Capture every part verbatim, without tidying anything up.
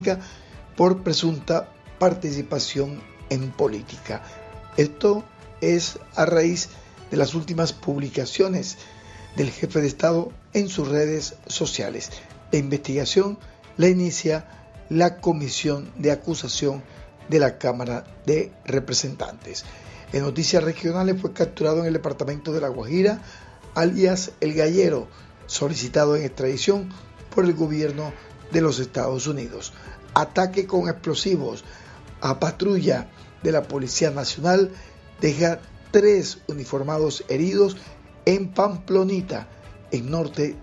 por presunta participación en política. Esto es a raíz de las últimas publicaciones del jefe de Estado en sus redes sociales. La investigación la inicia la Comisión de Acusación de la Cámara de Representantes. En noticias regionales fue capturado en el departamento de La Guajira, alias El Gallero, solicitado en extradición por el gobierno de los Estados Unidos. Ataque con explosivos a patrulla de la Policía Nacional deja tres uniformados heridos en Pamplonita, en norte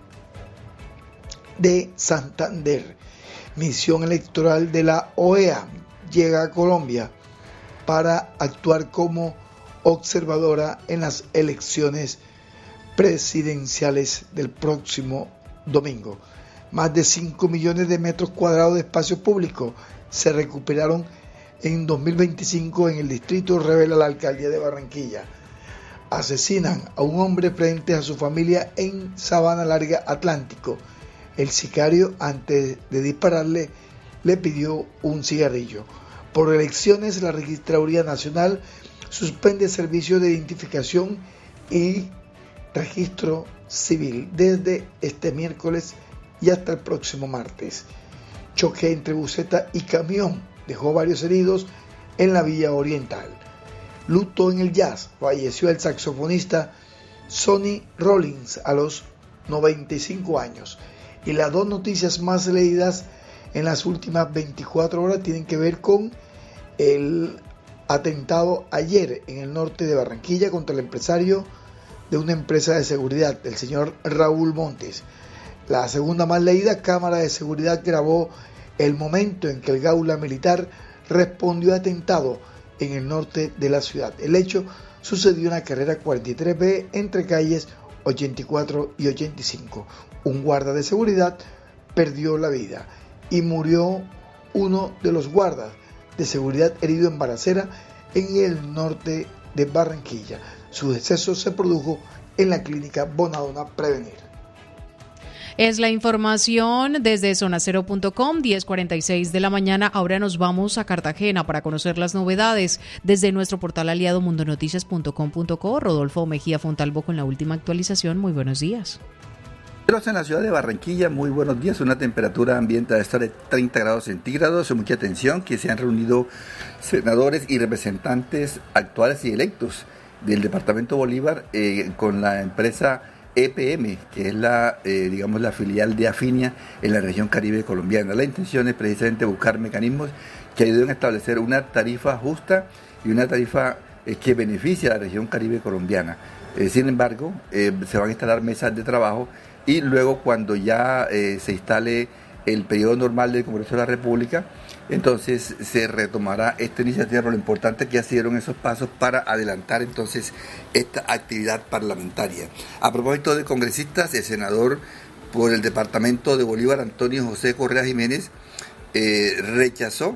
de Santander. Misión electoral de la O E A llega a Colombia para actuar como observadora en las elecciones presidenciales del próximo domingo. Más de cinco millones de metros cuadrados de espacio público se recuperaron en dos mil veinticinco en el distrito, revela la alcaldía de Barranquilla. Asesinan a un hombre frente a su familia en Sabana Larga, Atlántico. El sicario, antes de dispararle, le pidió un cigarrillo. Por elecciones, la Registraduría Nacional suspende servicios de identificación y registro civil desde este miércoles y hasta el próximo martes. Choque entre buseta y camión dejó varios heridos en la Vía Oriental. Luto en el jazz, falleció el saxofonista Sonny Rollins a los noventa y cinco años. Y las dos noticias más leídas en las últimas veinticuatro horas tienen que ver con el atentado ayer en el norte de Barranquilla contra el empresario de una empresa de seguridad, el señor Raúl Montes. La segunda más leída, cámara de seguridad grabó el momento en que el Gaula militar respondió a atentado en el norte de la ciudad. El hecho sucedió en la carrera cuarenta y tres B entre calles ochenta y cuatro y ochenta y cinco. Un guarda de seguridad perdió la vida y murió uno de los guardas de seguridad herido en balacera en el norte de Barranquilla. Su deceso se produjo en la clínica Bonadona Prevenir. Es la información desde zona cero punto com, diez cuarenta y seis de la mañana. Ahora nos vamos a Cartagena para conocer las novedades desde nuestro portal aliado mundonoticias punto com punto co. Rodolfo Mejía Fontalvo con la última actualización. Muy buenos días. En la ciudad de Barranquilla, muy buenos días, una temperatura ambiente de estar de treinta grados centígrados, mucha atención que se han reunido senadores y representantes actuales y electos del departamento Bolívar eh, con la empresa E P M, que es la, eh, digamos, la filial de Afinia en la región Caribe colombiana. La intención es precisamente buscar mecanismos que ayuden a establecer una tarifa justa y una tarifa eh, que beneficie a la región Caribe colombiana. Eh, sin embargo, eh, se van a instalar mesas de trabajo y luego cuando ya eh, se instale el periodo normal del Congreso de la República, entonces se retomará esta iniciativa. Lo importante es que ya se dieron esos pasos para adelantar entonces esta actividad parlamentaria. A propósito de congresistas, el senador por el departamento de Bolívar, Antonio José Correa Jiménez, eh, rechazó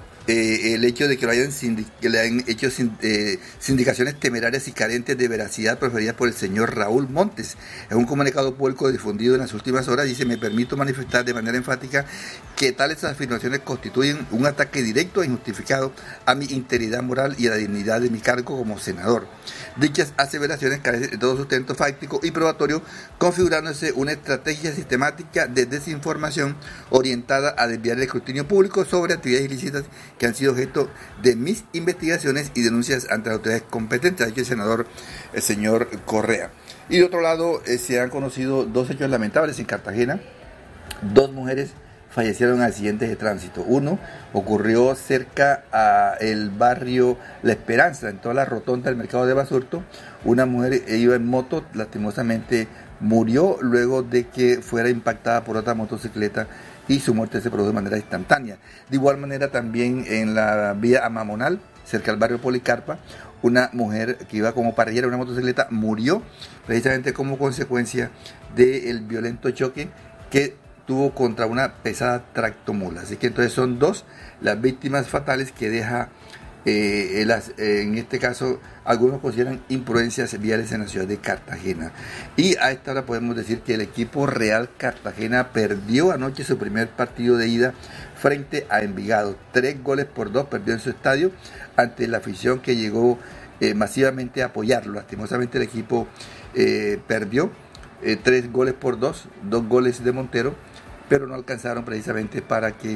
Eh, el hecho de que, lo hayan sindic- que le hayan hecho sin- eh, sindicaciones temerarias y carentes de veracidad proferidas por el señor Raúl Montes. En un comunicado público difundido en las últimas horas dice: me permito manifestar de manera enfática que tales afirmaciones constituyen un ataque directo e injustificado a mi integridad moral y a la dignidad de mi cargo como senador. Dichas aseveraciones carecen de todo sustento fáctico y probatorio, configurándose una estrategia sistemática de desinformación orientada a desviar el escrutinio público sobre actividades ilícitas que han sido objeto de mis investigaciones y denuncias ante las autoridades competentes, ha dicho el senador, el señor Correa. Y de otro lado, eh, se han conocido dos hechos lamentables en Cartagena. Dos mujeres fallecieron en accidentes de tránsito. Uno ocurrió cerca al barrio La Esperanza, en toda la rotonda del mercado de Basurto. Una mujer iba en moto, lastimosamente murió luego de que fuera impactada por otra motocicleta y su muerte se produjo de manera instantánea. De igual manera también en la vía Amamonal, cerca del barrio Policarpa, una mujer que iba como parrillera en una motocicleta murió precisamente como consecuencia del violento choque que tuvo contra una pesada tractomula. Así que entonces son dos las víctimas fatales que deja eh, las, eh, en este caso algunos consideran imprudencias viales en la ciudad de Cartagena. Y a esta hora podemos decir que el equipo Real Cartagena perdió anoche su primer partido de ida frente a Envigado. Tres goles por dos perdió en su estadio ante la afición que llegó eh, masivamente a apoyarlo. Lastimosamente el equipo eh, perdió eh, tres goles por dos, dos goles de Montero, pero no alcanzaron precisamente para que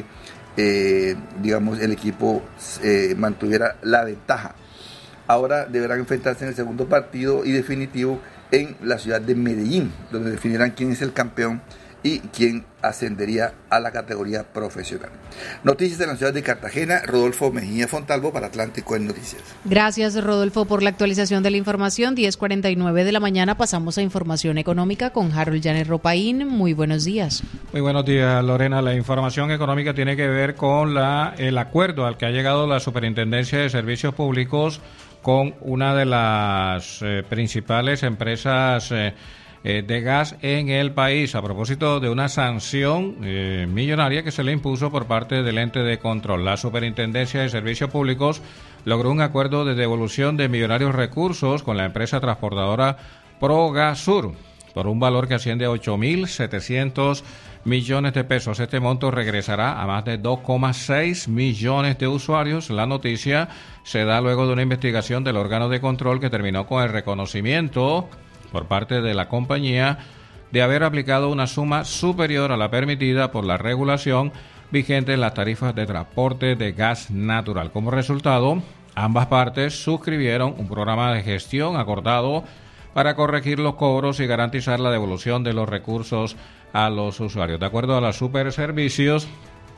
eh, digamos el equipo eh, mantuviera la ventaja. Ahora deberán enfrentarse en el segundo partido y definitivo en la ciudad de Medellín, donde definirán quién es el campeón y quién ascendería a la categoría profesional. Noticias de la ciudad de Cartagena, Rodolfo Mejía Fontalvo para Atlántico en Noticias. Gracias, Rodolfo, por la actualización de la información. diez cuarenta y nueve de la mañana pasamos a información económica con Harold Llanes Ropaín. Muy buenos días. Muy buenos días, Lorena. La información económica tiene que ver con la, el acuerdo al que ha llegado la Superintendencia de Servicios Públicos con una de las eh, principales empresas eh, eh, de gas en el país, a propósito de una sanción eh, millonaria que se le impuso por parte del ente de control. La Superintendencia de Servicios Públicos logró un acuerdo de devolución de millonarios recursos con la empresa transportadora Progasur por un valor que asciende a ocho mil setecientos millones de pesos. Este monto regresará a más de dos coma seis millones de usuarios. La noticia se da luego de una investigación del órgano de control que terminó con el reconocimiento por parte de la compañía de haber aplicado una suma superior a la permitida por la regulación vigente en las tarifas de transporte de gas natural. Como resultado, ambas partes suscribieron un programa de gestión acordado para corregir los cobros y garantizar la devolución de los recursos a los usuarios. De acuerdo a los superservicios,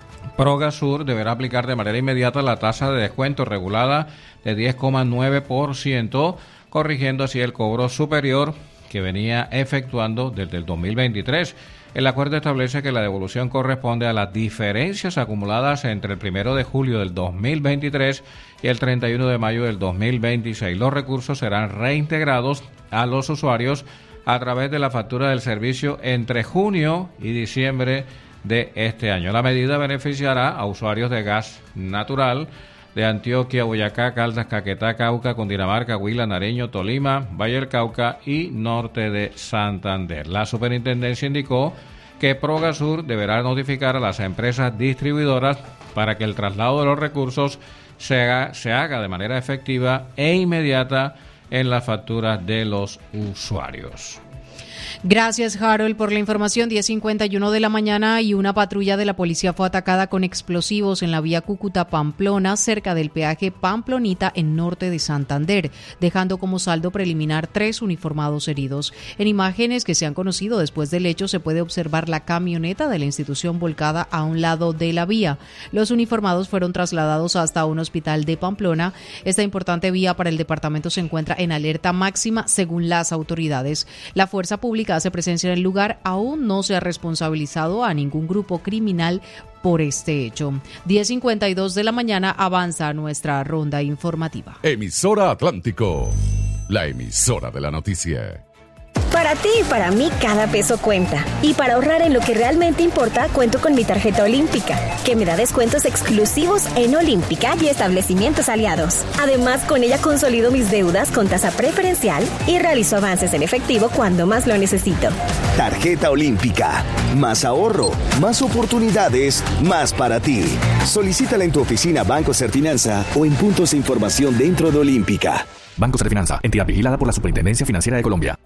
Progasur deberá aplicar de manera inmediata la tasa de descuento regulada de diez coma nueve por ciento, corrigiendo así el cobro superior que venía efectuando desde el dos mil veintitrés. El acuerdo establece que la devolución corresponde a las diferencias acumuladas entre el primero de julio del dos mil veintitrés y el treinta y uno de mayo del dos mil veintiséis. Los recursos serán reintegrados a los usuarios a través de la factura del servicio entre junio y diciembre de este año. La medida beneficiará a usuarios de gas natural de Antioquia, Boyacá, Caldas, Caquetá, Cauca, Cundinamarca, Huila, Nariño, Tolima, Valle del Cauca y norte de Santander. La superintendencia indicó que Progasur deberá notificar a las empresas distribuidoras para que el traslado de los recursos se haga, se haga de manera efectiva e inmediata en las facturas de los usuarios. Gracias, Harold, por la información. diez cincuenta y uno de la mañana y una patrulla de la policía fue atacada con explosivos en la vía Cúcuta-Pamplona, cerca del peaje Pamplonita en norte de Santander, dejando como saldo preliminar tres uniformados heridos. En imágenes que se han conocido después del hecho se puede observar la camioneta de la institución volcada a un lado de la vía. Los uniformados fueron trasladados hasta un hospital de Pamplona. Esta importante vía para el departamento se encuentra en alerta máxima según las autoridades. La fuerza pública hace presencia en el lugar. Aún no se ha responsabilizado a ningún grupo criminal por este hecho. diez cincuenta y dos de la mañana avanza nuestra ronda informativa. Emisora Atlántico, la emisora de la noticia. Para ti y para mí cada peso cuenta. Y para ahorrar en lo que realmente importa, cuento con mi tarjeta Olímpica, que me da descuentos exclusivos en Olímpica y establecimientos aliados. Además, con ella consolido mis deudas con tasa preferencial y realizo avances en efectivo cuando más lo necesito. Tarjeta Olímpica. Más ahorro, más oportunidades, más para ti. Solicítala en tu oficina Banco Serfinanza o en puntos de información dentro de Olímpica. Banco Serfinanza, entidad vigilada por la Superintendencia Financiera de Colombia.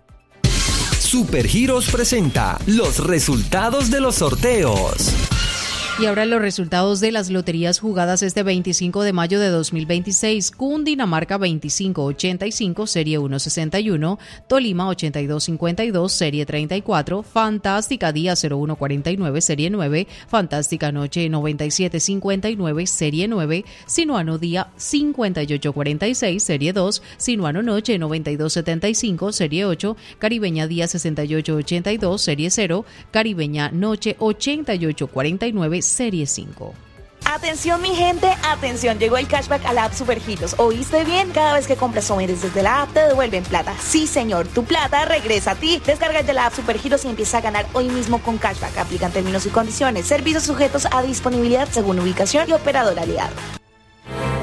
Supergiros presenta los resultados de los sorteos. Y ahora los resultados de las loterías jugadas este veinticinco de mayo de dos mil veintiséis. Cundinamarca veinticinco ochenta y cinco, serie ciento sesenta y uno. Tolima ochenta y dos cincuenta y dos, serie treinta y cuatro. Fantástica Día cero uno cuarenta y nueve, serie nueve. Fantástica Noche noventa y siete cincuenta y nueve, serie nueve. Sinuano Día cincuenta y ocho cuarenta y seis, serie dos. Sinuano Noche noventa y dos setenta y cinco, serie ocho. Caribeña Día sesenta y ocho ochenta y dos, serie cero. Caribeña Noche ochenta y ocho cuarenta y nueve, serie cinco. Atención mi gente, atención, llegó el cashback a la app Supergiros. ¿Oíste bien? Cada vez que compras sometes desde la app te devuelven plata. Sí señor, tu plata regresa a ti. Descarga de la app Supergiros y empieza a ganar hoy mismo con cashback. Aplican términos y condiciones. Servicios sujetos a disponibilidad según ubicación y operador aliado.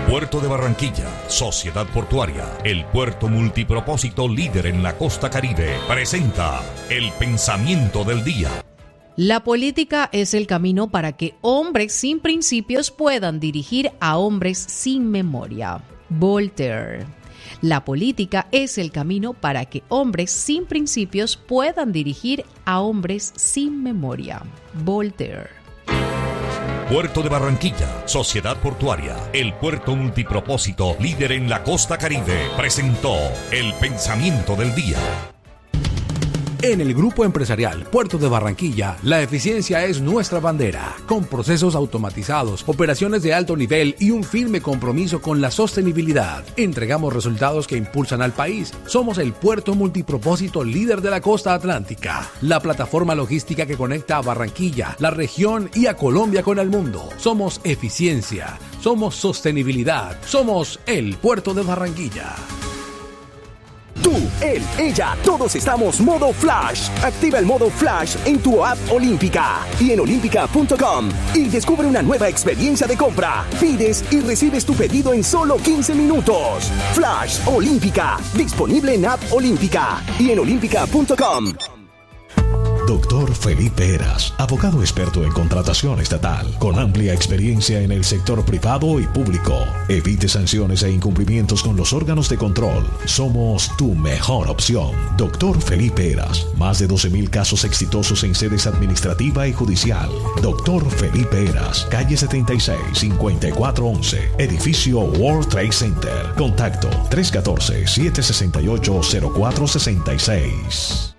Puerto de Barranquilla, Sociedad Portuaria, el puerto multipropósito líder en la costa Caribe, presenta el pensamiento del día. La política es el camino para que hombres sin principios puedan dirigir a hombres sin memoria. Voltaire. La política es el camino para que hombres sin principios puedan dirigir a hombres sin memoria. Voltaire. Puerto de Barranquilla, Sociedad Portuaria, el puerto multipropósito líder en la costa Caribe, presentó el pensamiento del día. En el Grupo Empresarial Puerto de Barranquilla, la eficiencia es nuestra bandera, con procesos automatizados, operaciones de alto nivel y un firme compromiso con la sostenibilidad. Entregamos resultados que impulsan al país. Somos el puerto multipropósito líder de la costa atlántica, la plataforma logística que conecta a Barranquilla, la región y a Colombia con el mundo. Somos eficiencia, somos sostenibilidad, somos el Puerto de Barranquilla. Tú, él, ella, todos estamos modo Flash. Activa el modo Flash en tu app Olímpica y en olímpica punto com y descubre una nueva experiencia de compra. Pides y recibes tu pedido en solo quince minutos. Flash Olímpica, disponible en app Olímpica y en olímpica punto com. Doctor Felipe Heras, abogado experto en contratación estatal, con amplia experiencia en el sector privado y público. Evite sanciones e incumplimientos con los órganos de control. Somos tu mejor opción. Doctor Felipe Heras, más de doce mil casos exitosos en sedes administrativa y judicial. Doctor Felipe Heras, calle setenta y seis, cincuenta y cuatro once, edificio World Trade Center. Contacto tres uno cuatro, siete seis ocho, cero cuatro seis seis.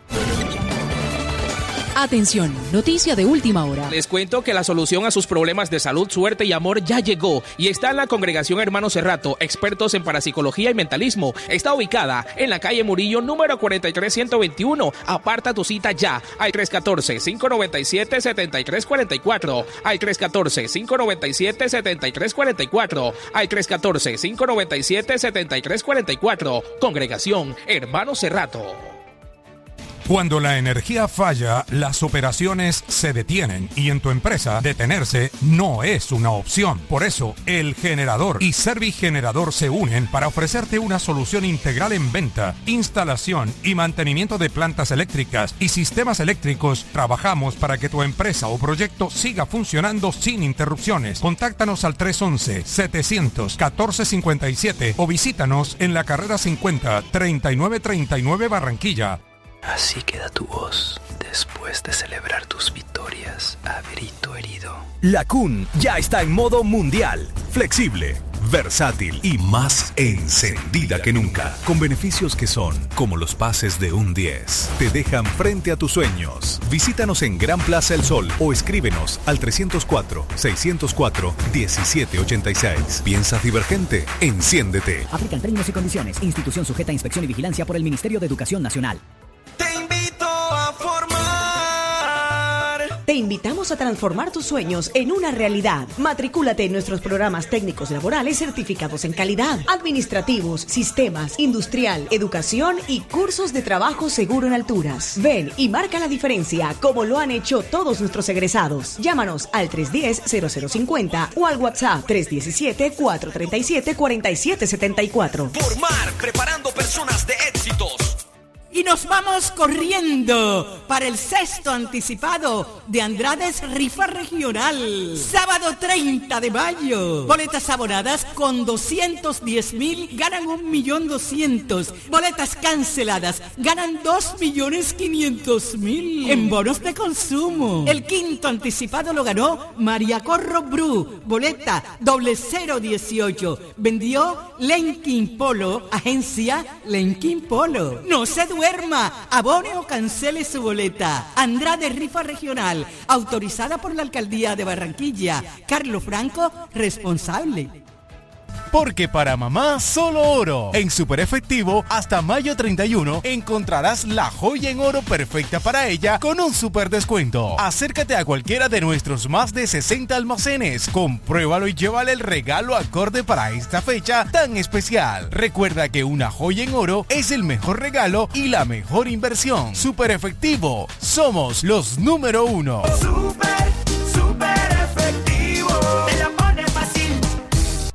Atención, noticia de última hora. Les cuento que la solución a sus problemas de salud, suerte y amor ya llegó y está en la Congregación Hermano Cerrato, expertos en parapsicología y mentalismo. Está ubicada en la calle Murillo, número cuarenta y tres ciento veintiuno. Aparta tu cita ya al tres uno cuatro, cinco nueve siete, siete tres cuatro cuatro, al tres uno cuatro, cinco nueve siete, siete tres cuatro cuatro, al tres uno cuatro, cinco nueve siete, siete tres cuatro cuatro. Congregación Hermano Cerrato. Cuando la energía falla, las operaciones se detienen y en tu empresa detenerse no es una opción. Por eso, El Generador y Servigenerador se unen para ofrecerte una solución integral en venta, instalación y mantenimiento de plantas eléctricas y sistemas eléctricos. Trabajamos para que tu empresa o proyecto siga funcionando sin interrupciones. Contáctanos al tres uno uno, siete uno cero, uno cuatro cinco siete o visítanos en la carrera cincuenta, treinta y nueve treinta y nueve Barranquilla. Así queda tu voz después de celebrar tus victorias a grito herido. La C U N ya está en modo mundial, flexible, versátil y más encendida que nunca. Con beneficios que son como los pases de un diez. Te dejan frente a tus sueños. Visítanos en Gran Plaza El Sol o escríbenos al tres cero cuatro, seis cero cuatro, uno siete ocho seis. ¿Piensas divergente? Enciéndete. Aplican términos y condiciones. Institución sujeta a inspección y vigilancia por el Ministerio de Educación Nacional. Te invito a formar. Te invitamos a transformar tus sueños en una realidad. Matricúlate en nuestros programas técnicos laborales certificados en calidad, administrativos, sistemas, industrial, educación y cursos de trabajo seguro en alturas. Ven y marca la diferencia como lo han hecho todos nuestros egresados. Llámanos al tres uno cero, cero cero cinco cero o al WhatsApp tres uno siete, cuatro tres siete, cuatro siete siete cuatro. Formar, preparando personas de éxitos. Y nos vamos corriendo para el sexto anticipado de Andrades Rifa Regional. Sábado treinta de mayo. Boletas abonadas con doscientos diez mil ganan un millón doscientos. Boletas canceladas ganan dos millones quinientos mil en bonos de consumo. El quinto anticipado lo ganó María Corro Bru. Boleta doble cero dieciocho. Vendió Lenkin Polo, agencia Lenkin Polo. No se duerma. Abone o cancele su boleta. Andrade Rifa Regional, autorizada por la Alcaldía de Barranquilla. Carlos Franco, responsable. Porque para mamá solo oro. En Super Efectivo, hasta mayo treinta y uno, encontrarás la joya en oro perfecta para ella con un super descuento. Acércate a cualquiera de nuestros más de sesenta almacenes, compruébalo y llévale el regalo acorde para esta fecha tan especial. Recuerda que una joya en oro es el mejor regalo y la mejor inversión. Super Efectivo, somos los número uno. Super, super efectivo. Te la pone fácil.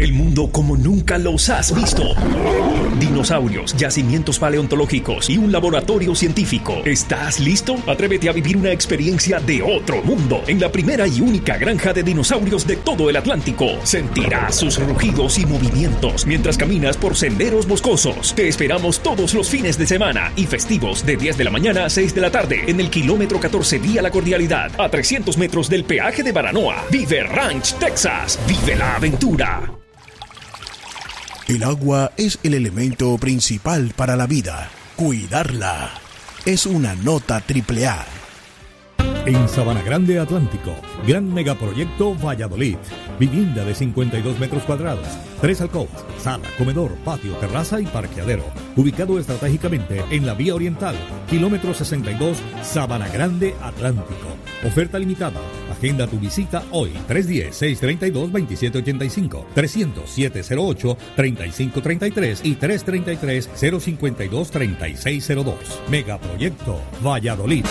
el mundo como nunca los has visto. Dinosaurios, yacimientos paleontológicos y un laboratorio científico. ¿Estás listo? Atrévete a vivir una experiencia de otro mundo en la primera y única granja de dinosaurios de todo el Atlántico. Sentirás sus rugidos y movimientos mientras caminas por senderos boscosos. Te esperamos todos los fines de semana y festivos de diez de la mañana a seis de la tarde en el kilómetro catorce vía La Cordialidad, a trescientos metros del peaje de Baranoa. Vive Ranch, Texas. Vive la aventura. El agua es el elemento principal para la vida. Cuidarla es una nota triple A. En Sabana Grande Atlántico, gran megaproyecto Valladolid. Vivienda de cincuenta y dos metros cuadrados, tres alcobas, sala, comedor, patio, terraza y parqueadero. Ubicado estratégicamente en la vía oriental, kilómetro sesenta y dos, Sabana Grande Atlántico. Oferta limitada. Agenda tu visita hoy. tres uno cero, seis tres dos, dos siete ocho cinco, trescientos, siete cero ocho, treinta y cinco treinta y tres y tres tres tres, cero cinco dos, treinta y seis cero dos. Megaproyecto Valladolid.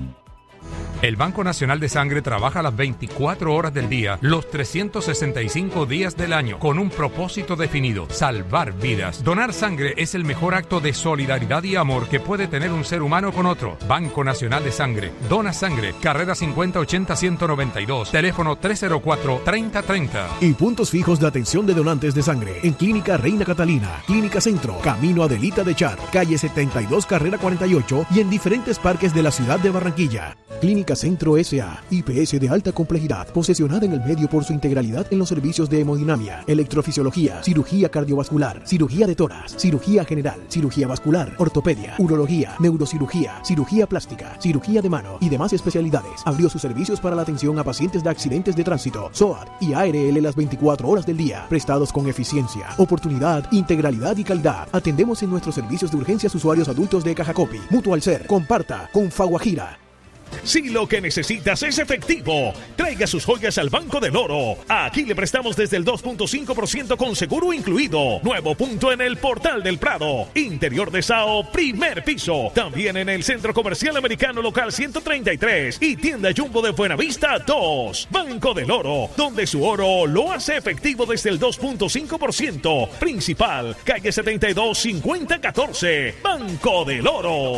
El Banco Nacional de Sangre trabaja las veinticuatro horas del día, los trescientos sesenta y cinco días del año, con un propósito definido: salvar vidas. Donar sangre es el mejor acto de solidaridad y amor que puede tener un ser humano con otro. Banco Nacional de Sangre. Dona sangre. Carrera cincuenta ochenta ciento noventa y dos. Teléfono tres cero cuatro, treinta treinta. Y puntos fijos de atención de donantes de sangre en Clínica Reina Catalina, Clínica Centro, Camino Adelita de Char, calle setenta y dos, carrera cuarenta y ocho y en diferentes parques de la ciudad de Barranquilla. Clínica Centro S A, I P S de alta complejidad, posesionada en el medio por su integralidad en los servicios de hemodinamia, electrofisiología, cirugía cardiovascular, cirugía de tórax, cirugía general, cirugía vascular, ortopedia, urología, neurocirugía, cirugía plástica, cirugía de mano y demás especialidades. Abrió sus servicios para la atención a pacientes de accidentes de tránsito, S O A D y A R L las veinticuatro horas del día, prestados con eficiencia, oportunidad, integralidad y calidad. Atendemos en nuestros servicios de urgencias usuarios adultos de Cajacopi, Mutual Ser, Comparta, Confaguajira. Si lo que necesitas es efectivo, traiga sus joyas al Banco del Oro. Aquí le prestamos desde el dos punto cinco por ciento con seguro incluido. Nuevo punto en el Portal del Prado. Interior de Sao, primer piso. También en el Centro Comercial Americano Local ciento treinta y tres y Tienda Jumbo de Buenavista dos. Banco del Oro, donde su oro lo hace efectivo desde el dos punto cinco por ciento. Principal, calle setenta y dos, cincuenta catorce. Banco del Oro.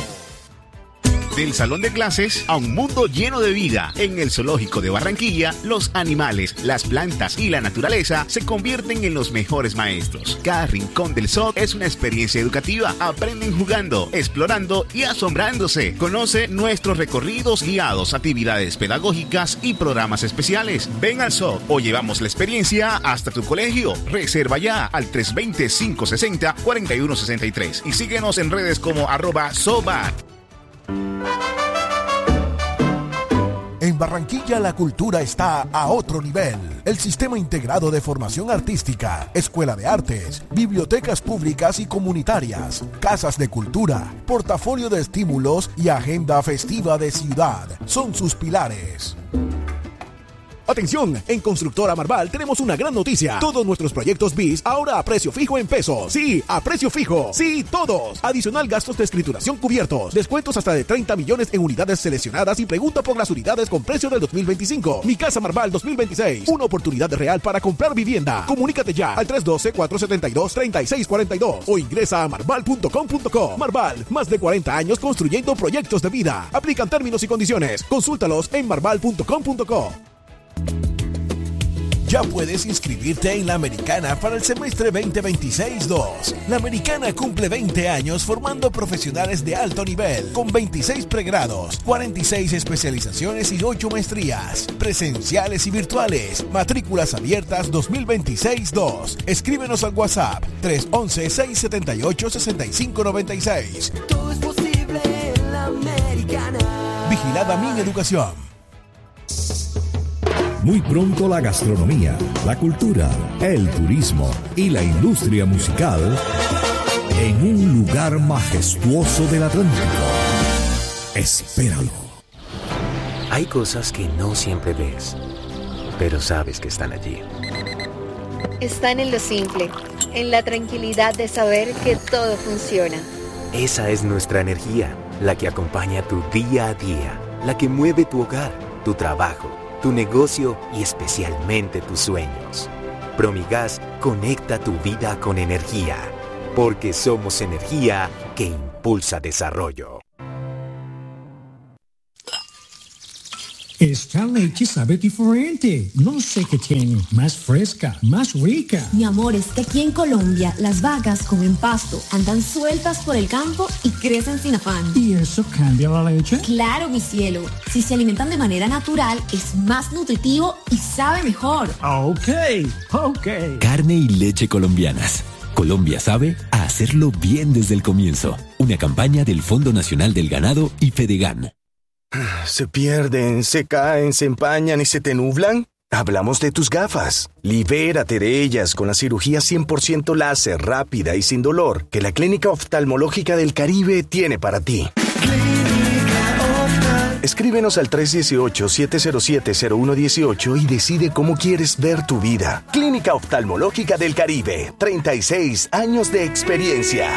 Del salón de clases a un mundo lleno de vida. En el Zoológico de Barranquilla, los animales, las plantas y la naturaleza se convierten en los mejores maestros. Cada rincón del zoo es una experiencia educativa. Aprenden jugando, explorando y asombrándose. Conoce nuestros recorridos guiados, actividades pedagógicas y programas especiales. Ven al zoo o llevamos la experiencia hasta tu colegio. Reserva ya al tres dos cero, cinco seis cero, cuatro uno seis tres y síguenos en redes como arroba zoobat. En Barranquilla la cultura está a otro nivel. El Sistema Integrado de Formación Artística, Escuela de Artes, bibliotecas públicas y comunitarias, casas de cultura, portafolio de estímulos y agenda festiva de ciudad son sus pilares. Atención, en Constructora Marval tenemos una gran noticia. Todos nuestros proyectos B I S ahora a precio fijo en pesos. Sí, a precio fijo. Sí, todos. Adicional gastos de escrituración cubiertos. Descuentos hasta de treinta millones en unidades seleccionadas y pregunta por las unidades con precio del dos mil veinticinco. Mi Casa Marval dos mil veintiséis. Una oportunidad real para comprar vivienda. Comunícate ya al tres uno dos, cuatro siete dos, tres seis cuatro dos o ingresa a marval punto com punto co. Marval, más de cuarenta años construyendo proyectos de vida. Aplican términos y condiciones. Consúltalos en marval punto com punto co. Ya puedes inscribirte en la Americana para el semestre veinte veintiséis dos. La Americana cumple veinte años formando profesionales de alto nivel, con veintiséis pregrados, cuarenta y seis especializaciones y ocho maestrías, presenciales y virtuales. Matrículas abiertas dos mil veintiséis dos. Escríbenos al WhatsApp tres once, seis setenta y ocho, sesenta y cinco noventa y seis. Todo es posible en la Americana. Vigilada Mi Educación. Muy pronto la gastronomía, la cultura, el turismo y la industria musical en un lugar majestuoso del Atlántico. Espéralo. Hay cosas que no siempre ves, pero sabes que están allí. Están en lo simple, en la tranquilidad de saber que todo funciona. Esa es nuestra energía, la que acompaña tu día a día, la que mueve tu hogar, tu trabajo, tu negocio y especialmente tus sueños. Promigas conecta tu vida con energía, porque somos energía que impulsa desarrollo. Esta leche sabe diferente. No sé qué tiene. Más fresca, más rica. Mi amor, es que aquí en Colombia las vacas comen pasto, andan sueltas por el campo y crecen sin afán. ¿Y eso cambia la leche? Claro, mi cielo. Si se alimentan de manera natural, es más nutritivo y sabe mejor. Ok, ok. Carne y leche colombianas. Colombia sabe a hacerlo bien desde el comienzo. Una campaña del Fondo Nacional del Ganado y Fedegan. ¿Se pierden, se caen, se empañan y se te nublan? Hablamos de tus gafas. Libérate de ellas con la cirugía cien por ciento láser, rápida y sin dolor que la Clínica Oftalmológica del Caribe tiene para ti. Escríbenos al tres uno ocho, siete cero siete, cero uno uno ocho y decide cómo quieres ver tu vida. Clínica Oftalmológica del Caribe, treinta y seis años de experiencia.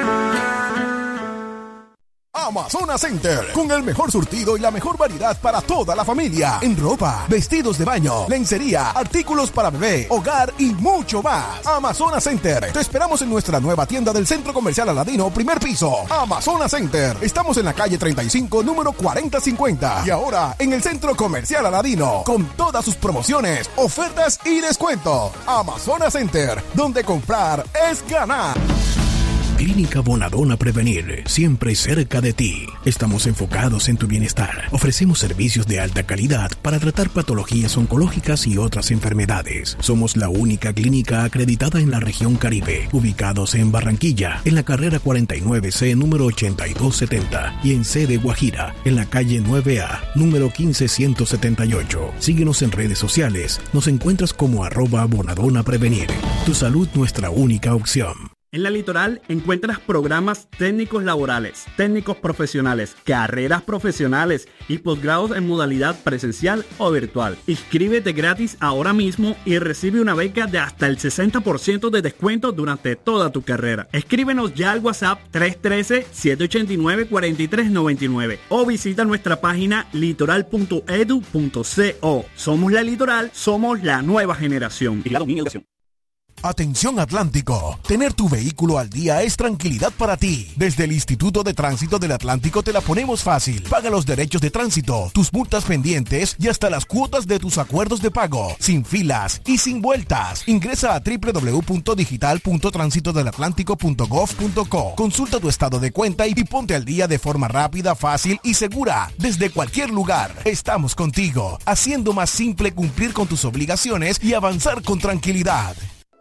Amazonas Center, con el mejor surtido y la mejor variedad para toda la familia, en ropa, vestidos de baño, lencería, artículos para bebé, hogar y mucho más. Amazonas Center, te esperamos en nuestra nueva tienda del Centro Comercial Aladino, primer piso. Amazonas Center, estamos en la calle treinta y cinco, número cuarenta cincuenta, y ahora en el Centro Comercial Aladino, con todas sus promociones, ofertas y descuentos. Amazonas Center, donde comprar es ganar. Clínica Bonadona Prevenir, siempre cerca de ti. Estamos enfocados en tu bienestar. Ofrecemos servicios de alta calidad para tratar patologías oncológicas y otras enfermedades. Somos la única clínica acreditada en la región Caribe, ubicados en Barranquilla, en la carrera cuarenta y nueve C, número ochenta y dos setenta, y en sede Guajira, en la calle nueve A, número quince ciento setenta y ocho. Síguenos en redes sociales. Nos encuentras como arroba Bonadona Prevenir. Tu salud, nuestra única opción. En la Litoral encuentras programas técnicos laborales, técnicos profesionales, carreras profesionales y posgrados en modalidad presencial o virtual. Inscríbete gratis ahora mismo y recibe una beca de hasta el sesenta por ciento de descuento durante toda tu carrera. Escríbenos ya al WhatsApp tres uno tres, siete ocho nueve, cuatro tres nueve nueve o visita nuestra página litoral punto edu punto co. Somos la Litoral, somos la nueva generación. Vigilado mi educación. Atención Atlántico, tener tu vehículo al día es tranquilidad para ti. Desde el Instituto de Tránsito del Atlántico te la ponemos fácil. Paga los derechos de tránsito, tus multas pendientes y hasta las cuotas de tus acuerdos de pago, sin filas y sin vueltas. Ingresa a doble u doble u doble u punto digital punto tránsito del atlántico punto gov punto co. Consulta tu estado de cuenta y ponte al día de forma rápida, fácil y segura. Desde cualquier lugar, estamos contigo, haciendo más simple cumplir con tus obligaciones y avanzar con tranquilidad.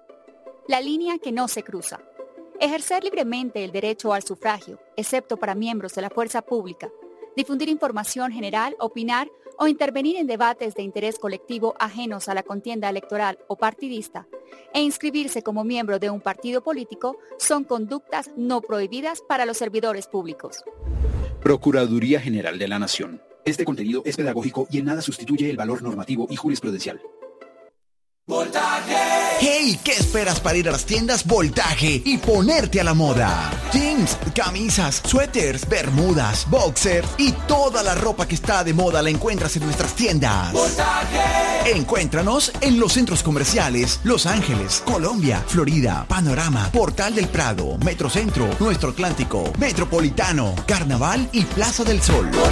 La línea que no se cruza. Ejercer libremente el derecho al sufragio, excepto para miembros de la fuerza pública. Difundir información general, opinar o intervenir en debates de interés colectivo ajenos a la contienda electoral o partidista. E inscribirse como miembro de un partido político son conductas no prohibidas para los servidores públicos. Procuraduría General de la Nación. Este contenido es pedagógico y en nada sustituye el valor normativo y jurisprudencial. ¡Voltaje! ¡Hey! ¿Qué esperas para ir a las tiendas Voltaje y ponerte a la moda? Jeans, camisas, suéteres, bermudas, boxers y toda la ropa que está de moda la encuentras en nuestras tiendas. ¡Voltaje! Encuéntranos en los centros comerciales Los Ángeles, Colombia, Florida, Panorama, Portal del Prado, Metrocentro, Nuestro Atlántico, Metropolitano, Carnaval y Plaza del Sol. ¡Voltaje!